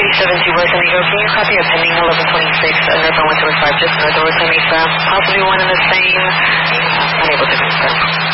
372 West San Diego. Can you copy a pending 1126 northbound 125 just north of West San Diego? Possibly one in the same. Unable to confirm.